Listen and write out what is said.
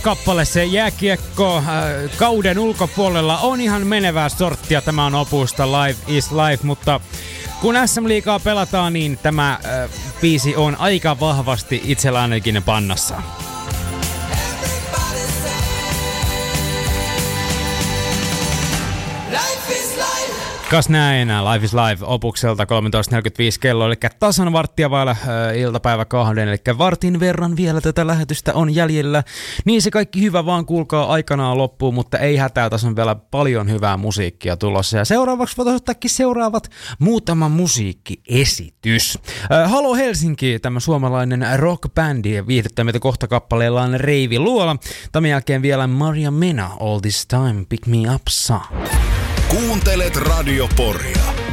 kappale, se jääkiekko kauden ulkopuolella on ihan menevää sorttia. Tämä on Opusta Life is Life, mutta kun SM-liigaa pelataan, niin tämä biisi on aika vahvasti itsellä ainakin pannassa. Kas näin, Life is Live Opukselta 13.45 kello, eli tasan varttia vailla iltapäivä 2, eli vartin verran vielä tätä lähetystä on jäljellä. Niin se kaikki hyvä vaan kuulkaa aikanaan loppuun, mutta ei hätää, tässä on vielä paljon hyvää musiikkia tulossa. Ja seuraavaksi voitaisiin ottaakin seuraavat muutama musiikkiesitys. Halo Helsinki, tämä suomalainen rockbändi, viihdyttää meitä kohta kappaleellaan Reivi Luola. Tämän jälkeen vielä Maria Mena, All This Time, Pick Me Up Song. Kuuntelet Radio Poria.